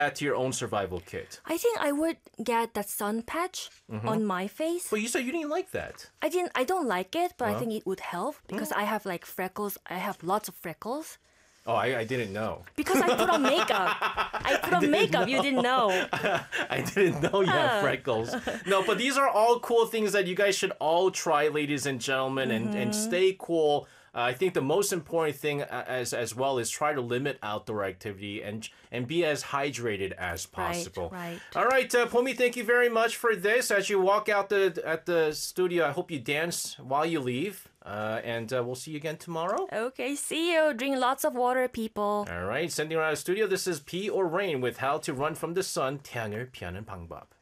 add to your own survival kit? I think I would get that sun patch on my face. But you said you didn't like that. I don't like it, but I think it would help because I have like freckles. I have lots of freckles. Oh, I didn't know. Because I put on makeup. I put on makeup. You didn't know. I didn't know you have freckles. No, but these are all cool things that you guys should all try, ladies and gentlemen, and stay cool. I think the most important thing as well is try to limit outdoor activity and be as hydrated as possible. Right. All right, Pomi, thank you very much for this. As you walk out at the studio, I hope you dance while you leave. And we'll see you again tomorrow. Okay, see you. Drink lots of water, people. All right, sending around the studio. This is P or Rain with How to Run from the Sun. 태양을 피하는 방법.